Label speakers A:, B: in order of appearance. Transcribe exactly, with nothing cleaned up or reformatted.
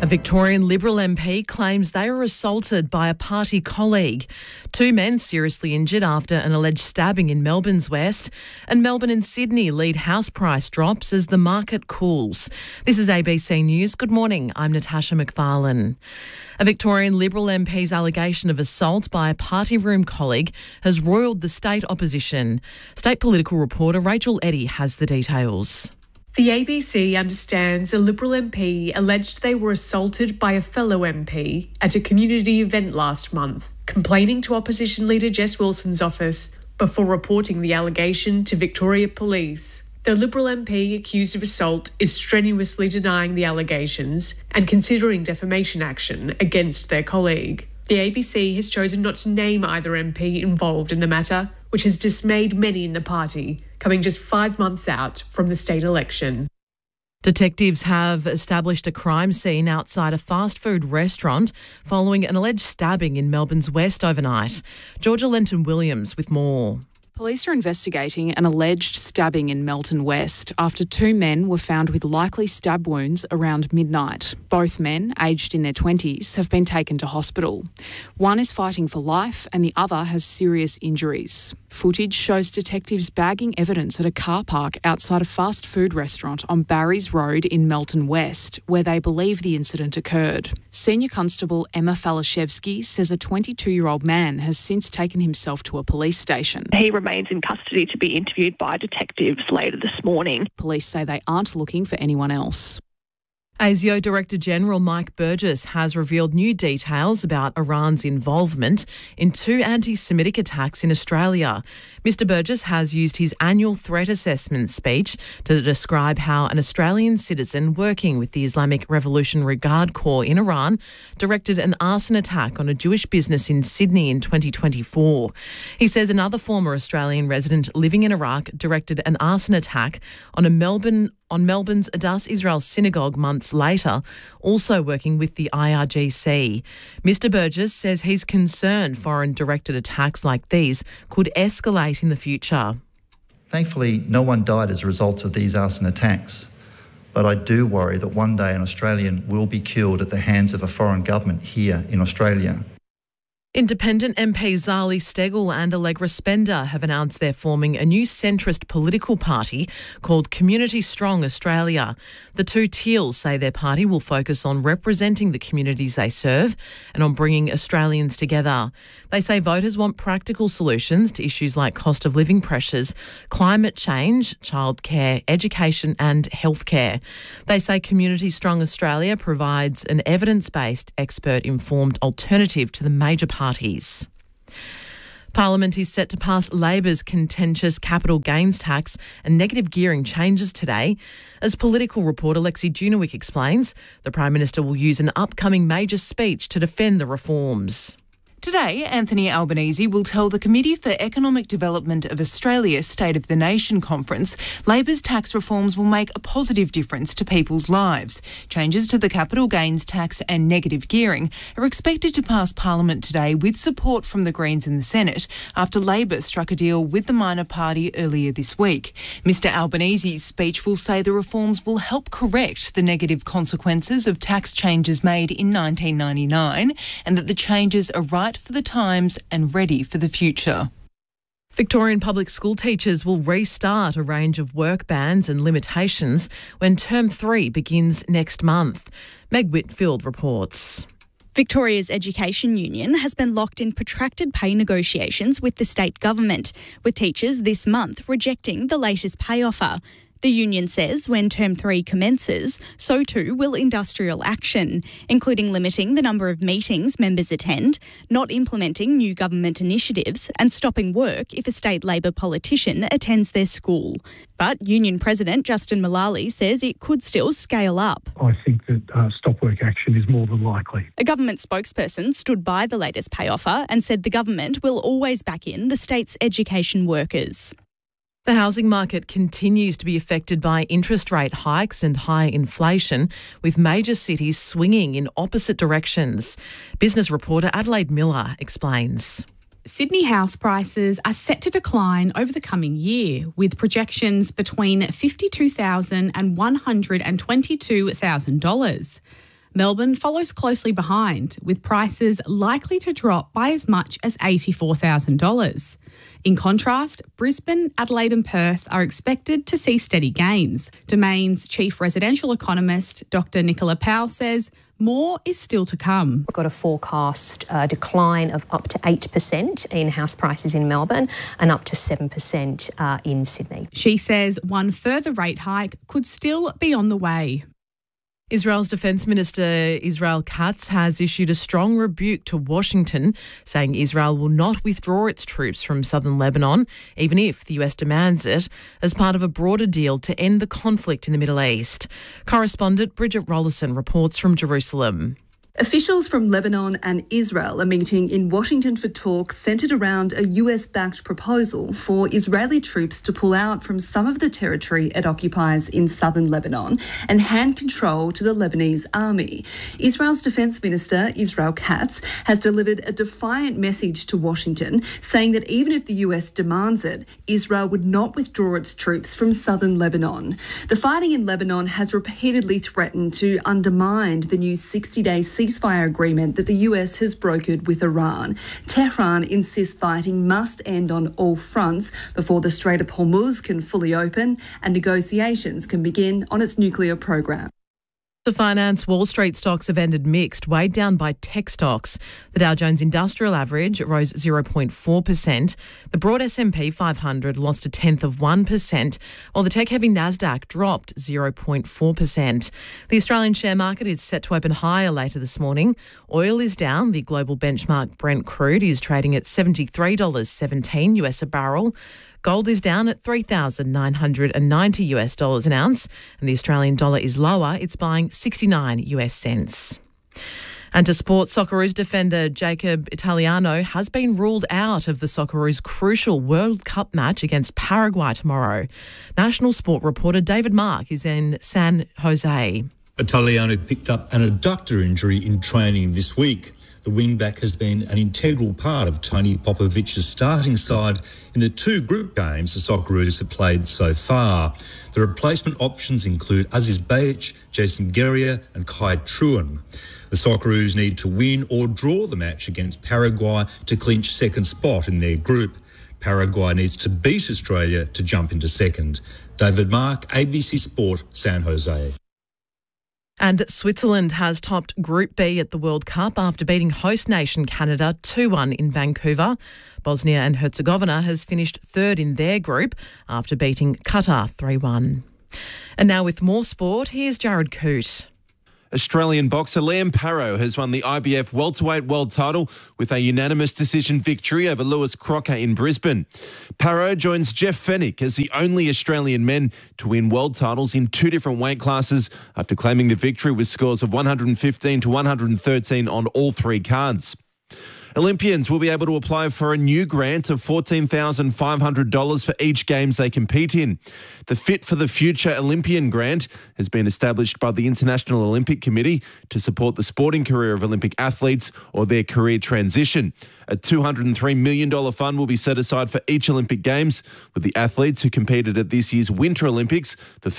A: A Victorian Liberal M P claims they were assaulted by a party colleague. Two men seriously injured after an alleged stabbing in Melbourne's West. And Melbourne and Sydney lead house price drops as the market cools. This is A B C News. Good morning. I'm Natasha McFarlane. A Victorian Liberal M P's allegation of assault by a party room colleague has roiled the state opposition. State political reporter Rachel Eddy has the details.
B: The A B C understands a Liberal M P alleged they were assaulted by a fellow M P at a community event last month, complaining to opposition leader Jess Wilson's office before reporting the allegation to Victoria Police. The Liberal M P accused of assault is strenuously denying the allegations and considering defamation action against their colleague. The A B C has chosen not to name either M P involved in the matter, which has dismayed many in the party, coming just five months out from the state election.
A: Detectives have established a crime scene outside a fast food restaurant following an alleged stabbing in Melbourne's West overnight. Georgia Lenton-Williams with more.
C: Police are investigating an alleged stabbing in Melton West after two men were found with likely stab wounds around midnight. Both men, aged in their twenties, have been taken to hospital. One is fighting for life and the other has serious injuries. Footage shows detectives bagging evidence at a car park outside a fast food restaurant on Barry's Road in Melton West, where they believe the incident occurred. Senior Constable Emma Falashevsky says a twenty-two-year-old man has since taken himself to a police station.
D: He remains in custody to be interviewed by detectives later this morning.
C: Police say they aren't looking for anyone else.
A: ASIO Director-General Mike Burgess has revealed new details about Iran's involvement in two anti-Semitic attacks in Australia. Mister Burgess has used his annual threat assessment speech to describe how an Australian citizen working with the Islamic Revolutionary Guard Corps in Iran directed an arson attack on a Jewish business in Sydney in twenty twenty-four. He says another former Australian resident living in Iraq directed an arson attack on a Melbourne on Melbourne's Adass Israel Synagogue months later, also working with the I R G C. Mister Burgess says he's concerned foreign-directed attacks like these could escalate in the future.
E: Thankfully, no one died as a result of these arson attacks, but I do worry that one day an Australian will be killed at the hands of a foreign government here in Australia.
A: Independent M P Zali Steggall and Allegra Spender have announced they're forming a new centrist political party called Community Strong Australia. The two Teals say their party will focus on representing the communities they serve and on bringing Australians together. They say voters want practical solutions to issues like cost of living pressures, climate change, childcare, education and healthcare. They say Community Strong Australia provides an evidence-based, expert-informed alternative to the major parties. Parties. Parliament is set to pass Labor's contentious capital gains tax and negative gearing changes today. As political reporter Lexi Junowick explains, the Prime Minister will use an upcoming major speech to defend the reforms.
F: Today, Anthony Albanese will tell the Committee for Economic Development of Australia State of the Nation conference Labor's tax reforms will make a positive difference to people's lives. Changes to the capital gains tax and negative gearing are expected to pass Parliament today with support from the Greens in the Senate after Labor struck a deal with the minor party earlier this week. Mister Albanese's speech will say the reforms will help correct the negative consequences of tax changes made in nineteen ninety-nine and that the changes are right for the times and ready for the future.
A: Victorian public school teachers will restart a range of work bans and limitations when term three begins next month. Meg Whitfield reports.
G: Victoria's Education Union has been locked in protracted pay negotiations with the state government, with teachers this month rejecting the latest pay offer. The union says when term three commences, so too will industrial action, including limiting the number of meetings members attend, not implementing new government initiatives and stopping work if a state Labor politician attends their school. But Union President Justin Mullally says it could still scale up.
H: I think that uh, stop work action is more than likely.
G: A government spokesperson stood by the latest pay offer and said the government will always back in the state's education workers.
A: The housing market continues to be affected by interest rate hikes and high inflation, with major cities swinging in opposite directions. Business reporter Adelaide Miller explains.
I: Sydney house prices are set to decline over the coming year, with projections between fifty-two thousand dollars and one hundred twenty-two thousand dollars. Melbourne follows closely behind, with prices likely to drop by as much as eighty-four thousand dollars. In contrast, Brisbane, Adelaide and Perth are expected to see steady gains. Domain's chief residential economist, Doctor Nicola Powell, says more is still to come.
J: We've got a forecast uh, decline of up to eight percent in house prices in Melbourne and up to seven percent uh, in Sydney.
I: She says one further rate hike could still be on the way.
A: Israel's Defence Minister Israel Katz has issued a strong rebuke to Washington, saying Israel will not withdraw its troops from southern Lebanon, even if the U S demands it, as part of a broader deal to end the conflict in the Middle East. Correspondent Bridget Rollison reports from Jerusalem.
K: Officials from Lebanon and Israel are meeting in Washington for talks centred around a U S-backed proposal for Israeli troops to pull out from some of the territory it occupies in southern Lebanon and hand control to the Lebanese army. Israel's Defence Minister, Israel Katz, has delivered a defiant message to Washington, saying that even if the U S demands it, Israel would not withdraw its troops from southern Lebanon. The fighting in Lebanon has repeatedly threatened to undermine the new sixty-day ceasefire ceasefire agreement that the U S has brokered with Iran. Tehran insists fighting must end on all fronts before the Strait of Hormuz can fully open and negotiations can begin on its nuclear program.
A: The finance Wall Street stocks have ended mixed, weighed down by tech stocks. The Dow Jones Industrial Average rose zero point four percent. The broad S and P five hundred lost a tenth of one percent, while the tech-heavy Nasdaq dropped zero point four percent. The Australian share market is set to open higher later this morning. Oil is down. The global benchmark Brent crude is trading at seventy-three dollars seventeen U S a barrel. Gold is down at three thousand nine hundred ninety U S dollars an ounce, and the Australian dollar is lower. It's buying sixty-nine U S cents. And to sport, Socceroos defender Jacob Italiano has been ruled out of the Socceroos' crucial World Cup match against Paraguay tomorrow. National Sport reporter David Mark is in San Jose.
L: Italiano picked up an adductor injury in training this week. The wingback has been an integral part of Tony Popovic's starting side in the two group games the Socceroos have played so far. The replacement options include Aziz Bajic, Jason Guerrier and Kai Truen. The Socceroos need to win or draw the match against Paraguay to clinch second spot in their group. Paraguay needs to beat Australia to jump into second. David Mark, A B C Sport, San Jose.
A: And Switzerland has topped Group B at the World Cup after beating host nation Canada two one in Vancouver. Bosnia and Herzegovina has finished third in their group after beating Qatar three one. And now with more sport, here's Jared Coote.
M: Australian boxer Liam Parrow has won the I B F welterweight world title with a unanimous decision victory over Lewis Crocker in Brisbane. Parrow joins Jeff Fennick as the only Australian men to win world titles in two different weight classes after claiming the victory with scores of one fifteen to one thirteen on all three cards. Olympians will be able to apply for a new grant of fourteen thousand five hundred dollars for each games they compete in. The Fit for the Future Olympian grant has been established by the International Olympic Committee to support the sporting career of Olympic athletes or their career transition. A two hundred three million dollars fund will be set aside for each Olympic Games, with the athletes who competed at this year's Winter Olympics, the